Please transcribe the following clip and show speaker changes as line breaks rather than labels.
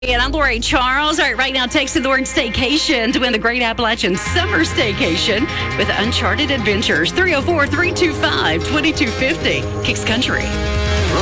And I'm Lori Charles. All right now, texting the word staycation to win the Great Appalachian Summer Staycation with Uncharted Adventures. 304-325-2250. Kicks Country.